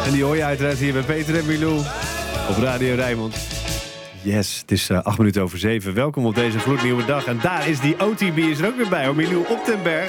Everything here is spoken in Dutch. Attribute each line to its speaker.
Speaker 1: En die hoor je uiteraard hier bij Peter en Milou op Radio Rijnmond. Yes, het is 8 minuten over 7. Welkom op deze gloednieuwe dag. En daar is die OTB is er ook weer bij, hoor. Milou op den Berg.